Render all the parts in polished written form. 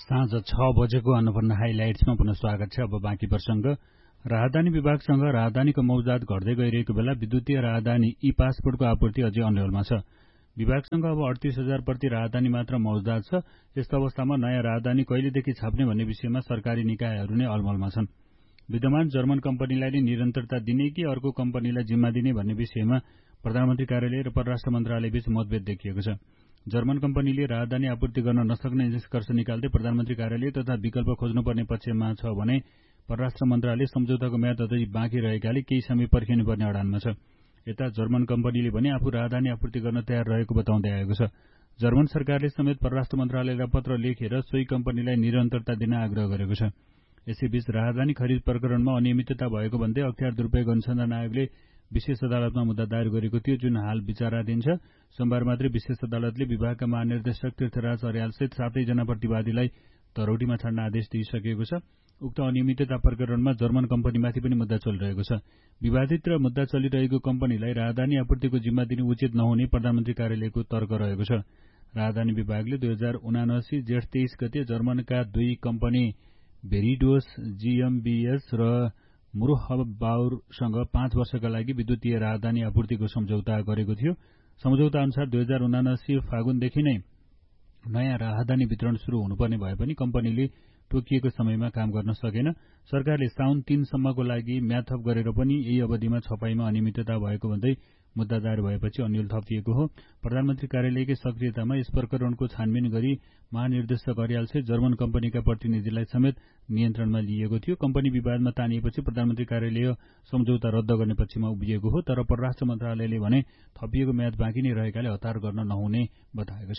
साँझ 6 बजेको अन्नपूर्ण हाइलाइट्समा पुनः स्वागत छ। अब बाँकी प्रसंग। राहदानी विभागसँग राहदानीको मौजात घट्दै गइरहेको बेला विद्युतीय राहदानी ई पासपोर्टको आपूर्ति अझै अन्यलमा छ। विभागसँग अब 38,000 प्रति राहदानी मात्र मौजात छ। यस्तो अवस्थामा नयाँ राहदानी कहिलेदेखि छाप्ने भन्ने विषयमा सरकारी निकायहरू नै अलमलमा छन्। विद्यमान जर्मन कम्पनीलाई नै निरन्तरता दिने कि अर्को कम्पनीलाई जिम्मा दिने भन्ने विषयमा प्रधानमन्त्री कार्यालय र परराष्ट्र मन्त्रालयबीच मतभेद देखिएको छ। जर्मन कम्पनीले राहदानी आपूर्ति गर्न नसक्ने निष्कर्ष निकाल्दै प्रधानमन्त्री कार्यालय तथा विकल्प खोज्नुपर्ने पक्षमा छ भने परराष्ट्र मन्त्रालय सम्झौताको म्याद अझै बाँकी रहेकाले केही समय पर्खिनुपर्ने अडानमा छ। यता जर्मन कम्पनीले भने आफू राहदानी आपूर्ति गर्न तयार रहेको बताउँदै आएको छ। जर्मन सरकारले समेत परराष्ट्र मन्त्रालयलाई पत्र लेखेर सोही कम्पनीलाई निरन्तरता दिन आग्रह गरेको छ। यसैबीच राहदानी खरिद प्रकरणमा अनियमितता भएको भन्दै अख्तियार दुरूपयोग अनुसन्धान आयोगले विशेष अदालतमा मुद्दा दायर गरेको थियो, जुन हाल विचाराधीन छ। सोमबार मात्रै विशेष अदालतले विभागका महानिर्देशक तीर्थराज अर्यालसहित 7 जना प्रतिवादीलाई तरौटीमा छाड्न आदेश दिइसकेको छ। उक्त अनियमितता प्रकरणमा जर्मन कम्पनीमाथि पनि मुद्दा चलिरहेको छ। विवादित र मुद्दा चलिरहेको कम्पनीलाई राहदानी आपूर्तिको जिम्मा दिनु उचित नहुने प्रधानमन्त्री कार्यालयको तर्क रहेको छ। राहदानी विभागले 2079 जेठ 23 गते जर्मनका दुई कम्पनी भेरिडोस जीएमबीएस र मुरहबाउरसँग 5 वर्षका लागि विद्युतीय राहदानी आपूर्तिको सम्झौता गरेको थियो। सम्झौता अनुसार 2079 फागुनदेखि नै नयाँ राहदानी वितरण शुरू हुनुपर्ने भए पनि कम्पनीले तोकिएको समयमा काम गर्न सकेन। सरकारले साउन 3 सम्मको लागि म्याद थप गरेर पनि यही अवधिमा छपाईमा अनियमितता भएको भन्दै मुद्दा दायर भएपछि अन्यल थपिएको हो। प्रधानमन्त्री कार्यालयकै सक्रियतामा यस प्रकरणको छानबिन गरी महानिर्देशक अर्यालसहित जर्मन कम्पनीका प्रतिनिधिलाई समेत नियन्त्रणमा लिएको थियो। कम्पनी विवादमा तानिएपछि प्रधानमन्त्री कार्यालय सम्झौता रद्द गर्ने पक्षमा उभिएको हो, तर परराष्ट्र मन्त्रालयले भने थपिएको म्याद बाँकी नै रहेकाले हतार गर्न नहुने बताएको छ।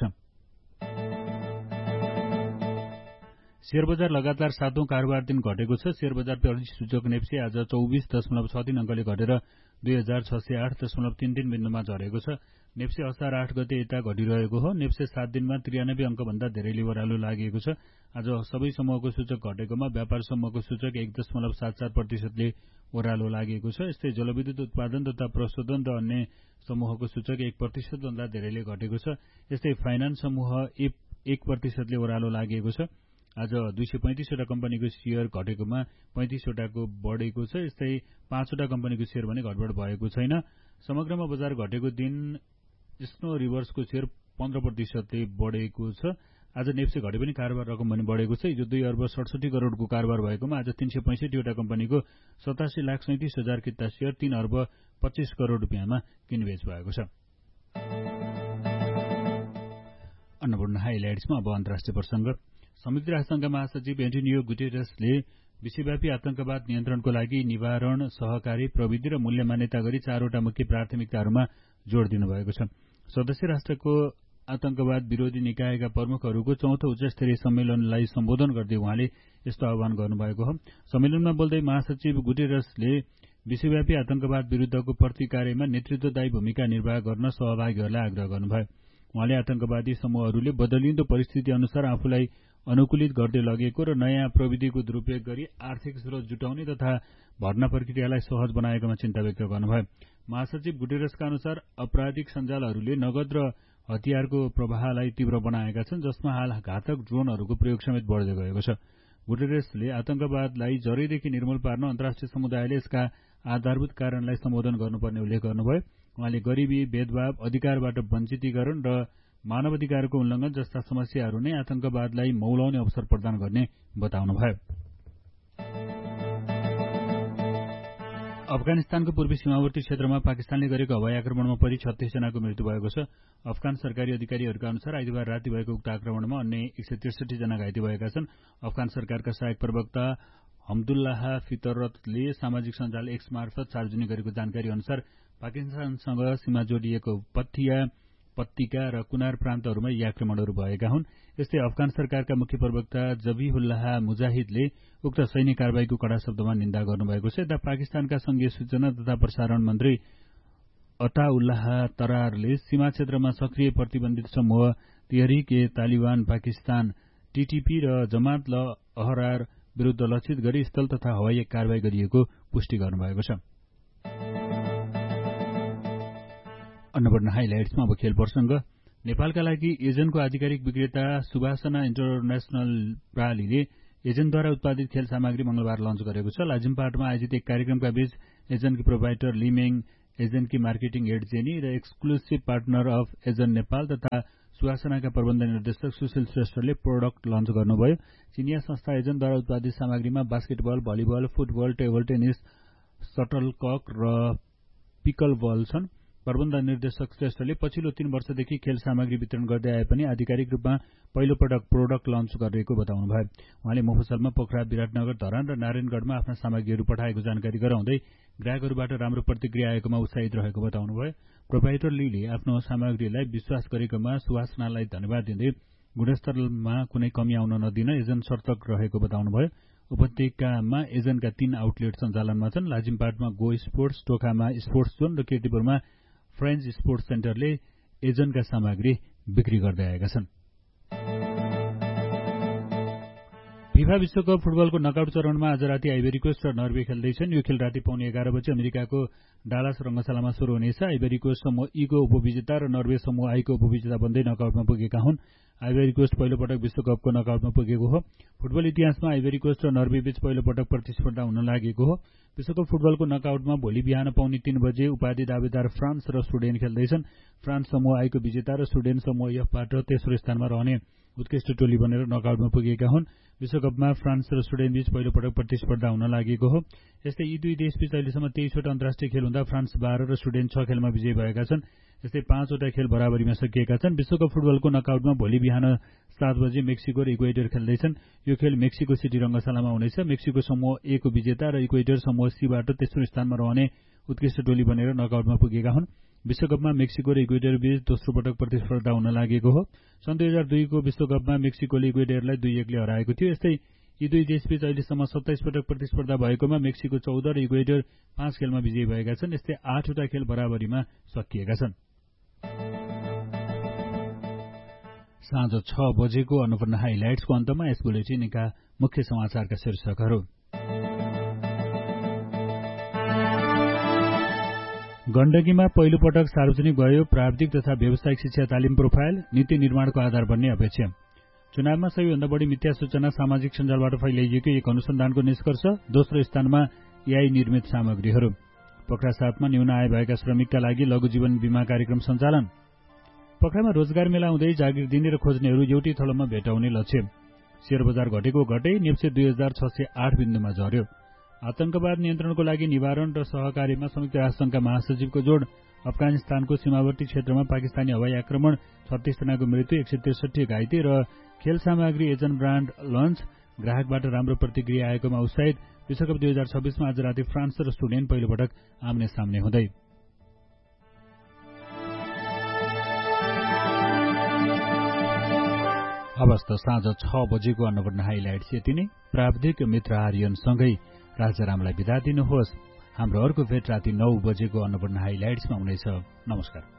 शेयर बजार लगातार 7औं कारोबार दिन घटेको छ। शेयर बजार परिसूचक नेप्से आज 24.63 अंकले घटेर 2608.33 बिन्दुमा झरेको छ। नेप्से असार 8 गते यता घटिरहेको हो। नेप्से 7 दिनमा 93 अंकभन्दा धेरैले ओह्रालो लागेको छ। आज सबै समूहको सूचक घटेकोमा व्यापार समूहको सूचक 1.77%ले ओह्रालो लागेको छ। यस्तै जलविद्युत उत्पादन तथा प्रशोधन र अन्य समूहको सूचक 1% भन्दा धेरैले घटेको छ। यस्तै फाइनान्स समूह 1% ओह्रालो लागेको छ। आज 235 वटा कम्पनीको शेयर घटेकोमा 35 वटाको बढेको छ। यस्तै 5 वटा कम्पनीको शेयर भने घटबढ भएको छैन। समग्रमा बजार घटेको दिन स्नो रिभर्सको शेयर 15%ले बढेको छ। आज नेप्से घटे पनि कारोबार रकम पनि बढेको छ। हिजो 2 अर्ब 67 करोडको कारोबार भएकोमा आज 365 वटा कम्पनीको 87,37,000 किता शेयर 3 अर्ब 25 करोड रुपियाँमा किनबेच भएको छ। अन्नपूर्ण हाइलाइट्समा अब अन्तर्राष्ट्रिय प्रसंग। संयुक्त राष्ट्रसंघका महासचिव एन्टोनियो गुटेरसले विश्वव्यापी आतंकवाद नियन्त्रणको लागि निवारण, सहकारी, प्रविधि र मूल्य मान्यता गरी 4 वटा मुख्य प्राथमिकताहरूमा जोड़ दिनुभएको छ। सदस्य राष्ट्रको आतंकवाद विरोधी निकायका प्रमुखहरूको 4औं उच्चस्तरीय सम्मेलनलाई सम्बोधन गर्दै उहाँले यस्तो आह्वान गर्नुभएको हो। सम्मेलनमा बोल्दै महासचिव गुटेरसले विश्वव्यापी आतंकवाद विरुद्धको प्रतिकार्यमा नेतृत्वदायी भूमिका निर्वाह गर्न सहभागीहरूलाई आग्रह गर्नुभयो। उहाँले आतंकवादी समूहहरूले बदलिँदो परिस्थिति अनुसार आफूलाई अनुकूलित गर्दै लगेको र नयाँ प्रविधिको दुरूपयोग गरी आर्थिक स्रोत जुटाउने तथा भर्ना प्रक्रियालाई सहज बनाएकोमा चिन्ता व्यक्त गर्नुभयो। महासचिव गुटेरसका अनुसार आपराधिक सञ्जालहरूले नगद र हतियारको प्रवाहलाई तीव्र बनाएका छन्, जसमा हाल घातक ड्रोनहरूको प्रयोग समेत बढ्दै गएको छ। गुटेरसले आतंकवादलाई जरैदेखि निर्मूल पार्न अन्तर्राष्ट्रिय समुदायले यसका आधारभूत कारणलाई सम्बोधन गर्नुपर्ने उल्लेख गर्नुभयो। उहाँले गरिबी, भेदभाव, अधिकारबाट वञ्चितीकरण र मानवाधिकारको उल्लंघन जस्ता समस्याहरू नै आतंकवादलाई मौलाउने अवसर प्रदान गर्ने बताउनुभयो। अफगानिस्तानको पूर्वी सीमावर्ती क्षेत्रमा पाकिस्तानले गरेको हवाई आक्रमणमा परि 36 जनाको मृत्यु भएको छ। अफगान सरकारी अधिकारीहरूका अनुसार आइतबार राति भएको उक्त आक्रमणमा अन्य 163 जना घाइते भएका छन्। अफगान सरकारका सहायक प्रवक्ता हमदुल्लाह फितरतले सामाजिक सञ्जाल एक्स मार्फत सार्वजनिक गरेको जानकारी अनुसार पाकिस्तानसँग सीमा जोडिएको पत्तिका र कुनार प्रान्तहरूमा यी आक्रमणहरू भएका हुन्। यस्तै अफगान सरकारका मुख्य प्रवक्ता जबीहुल्लाह मुजाहिदले उक्त सैन्य कारबाहीको कडा शब्दमा निन्दा गर्नुभएको छ। यता पाकिस्तानका संघीय सूचना तथा प्रसारण मन्त्री अताउल्लाह तरारले सीमा क्षेत्रमा सक्रिय प्रतिबन्धित समूह तहरिक-ए-तालिबान पाकिस्तान टीटीपी र जमात अल-अहरार विरुद्ध लक्षित गरी स्थल तथा हवाई कारबाही गरिएको पुष्टि गर्नुभएको छ। अन्नपूर्ण हाइलाइट्समा अब खेल प्रसंग। नेपालका लागि एजेन्टको आधिकारिक विक्रेता सुभाषना इन्टरनेशनल प्रालीले एजेन्टद्वारा उत्पादित खेल सामग्री मंगलबार लन्च गरेको छ। लाजिमपाटमा आयोजित एक कार्यक्रमका बीच एजेन्टकी प्रोभाइडर लिमेङ, एजेन्टकी मार्केटिङ हेड जेनी र exclusive partner of agent Nepal तथा सुभाषनाका प्रबन्ध निर्देशक सुशील श्रेष्ठले प्रोडक्ट लन्च गर्नुभयो। चिनिया संस्था एजेन्टद्वारा उत्पादित सामग्रीमा basketball, volleyball, football, table tennis, सटलकक र पिकलबल छन्। प्रबन्ध निर्देशक श्रेष्ठले पछिल्लो 3 वर्षदेखि खेल सामग्री वितरण गर्दै आए पनि आधिकारिक रूपमा पहिलो पटक प्रोडक्ट लन्च गरेको बताउनुभयो। उहाँले मफसलमा पोखरा, विराटनगर, धरान र नारायणगढमा आफ्ना सामग्रीहरू पठाएको जानकारी गराउँदै ग्राहकहरूबाट राम्रो प्रतिक्रिया आएकोमा उत्साहित रहेको बताउनुभयो। प्रोभाइडर लीले आफ्नो सामग्रीलाई विश्वास गरेकोमा सुभाषनालाई धन्यवाद दिँदै गुणस्तरमा कुनै कमी आउन नदिन एजेन्ट सतर्क रहेको बताउनुभयो। उपत्यकामा एजेन्टका 3 आउटलेट सञ्चालनमा छन्। लाजिमपाटमा गो स्पोर्ट्स, टोखामा स्पोर्ट्स जोन र कीर्तिपुरमा फ्रेन्च स्पोर्ट्स सेन्टरले एजेन्टका सामग्री बिक्री गर्दै आएका छन्। फिफा विश्वकप फुटबलको नकआउट चरणमा आज राति आइभेरी कोस्ट र नर्वे खेल्दैछन्। यो खेल राति पौने 11 बजे अमेरिकाको डालास रंगशालामा शुरू हुनेछ। आइभेरी कोस्ट समूह ई को उपविजेता र नर्वे समूह आई को उपविजेता बन्दै नकआउटमा पुगेका हुन्। आइभेरी कोस्ट पहिलो पटक विश्वकपको नकआउटमा पुगेको हो। फुटबल इतिहासमा आइभेरी कोस्ट र नर्वे बीच पहिलो पटक प्रतिस्पर्धा हुन लागेको हो। विश्वकप फुटबलको नकआउटमा भोलि बिहान पौने 3 बजे उपाधि दावेदार फ्रान्स र स्विडेन खेल्दैछन्। फ्रान्स समूह आई को विजेता र स्विडेन समूह एफबाट तेस्रो स्थानमा रहने उत्कृष्ट टोली बनेर नकआउटमा पुगेका हुन्। विश्वकपमा फ्रान्स र स्विडेन बीच पहिलो पटक प्रतिस्पर्धा हुन लागेको हो। यस्तै यी दुई देशबीच अहिलेसम्म 23 वटा अन्तर्राष्ट्रिय खेल हुँदा फ्रान्स 12 र स्विडेन 6 खेलमा विजयी भएका छन्। यस्तै 5 वटा खेल बराबरीमा सकिएका छन्। विश्वकप फुटबलको नकआउटमा भोलि बिहान 7 बजे मेक्सिको र इक्वेडर खेल्दैछन्। यो खेल मेक्सिको सिटी रंगशालामा हुनेछ। मेक्सिको समूह ए को विजेता र इक्वेडर समूह सीबाट तेस्रो स्थानमा रहने उत्कृष्ट टोली बनेर नकआउटमा पुगेका हुन्। विश्वकपमा मेक्सिको र इक्वेडर बीच दोस्रो पटक प्रतिस्पर्धा हुन लागेको हो। सन् 2002 को विश्वकपमा मेक्सिकोले इक्वेडरलाई 2-1 ले हराएको थियो। यस्तै यी दुई देशबीच अहिलेसम्म 27 पटक प्रतिस्पर्धा भएकोमा मेक्सिको 14 र इक्वेडर 5 खेलमा विजयी भएका छन्। यस्तै 8 वटा खेल बराबरीमा सकिएका छन्। साँझ 6 बजेको अन्नपूर्ण हाइलाइट्सको अन्तमा यस बुलेटिनका मुख्य समाचारका शीर्षकहरू। गण्डकीमा पहिलो पटक सार्वजनिक भयो प्राविधिक तथा व्यावसायिक शिक्षा तालिम प्रोफाइल, नीति निर्माणको आधार बन्ने अपेक्षा। चुनावमा सबैभन्दा बढी मिथ्या सूचना सामाजिक सञ्जालबाट फैलाइएको एक अनुसन्धानको निष्कर्ष। दोस्रो स्थानमा एआई निर्मित सामग्रीहरू। पोखरा 7 मा न्यून आय भएका श्रमिकका लागि लघु जीवन बीमा कार्यक्रम सञ्चालन। पोखरामा रोजगार मेला हुँदै जागिर दिने र खोज्नेहरू एउटै थलोमा भेटाउने लक्ष्य। शेयर बजार घटेको घटै नेप्से 2608 बिन्दुमा झर्यो। आतंकवाद नियन्त्रणको लागि निवारण र सहकार्यमा संयुक्त राष्ट्रसङ्घका महासचिवको जोड। अफगानिस्तानको सीमावर्ती क्षेत्रमा पाकिस्तानी हवाई आक्रमण, 36 जनाको मृत्यु, 163 घाइते र खेल सामग्री एजेन्ट ब्रान्ड लन्च। ग्राहकबाट राम्रो प्रतिक्रिया आएकोमा उत्साहित। विश्वकप 2026 मा आज राति फ्रान्स र स्विडेन पहिलो पटक आम्ने सामने हुँदै। अवस्था साँझ 6 बजेको अन्नपूर्ण हाइलाइट्स यति नै। प्राविधिक मित्र आर्यनसँगै राजारामलाई बिदा दिनुहोस्। हाम्रो अर्को भेट राति 9 बजेको अन्नपूर्ण हाइलाइट्समा हुनेछ। नमस्कार।